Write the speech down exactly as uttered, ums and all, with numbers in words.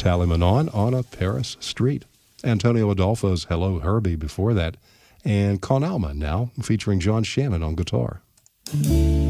Tally Manon on a Paris street. Antonio Adolfo's Hello Herbie before that. And Con Alma now, featuring John Shannon on guitar.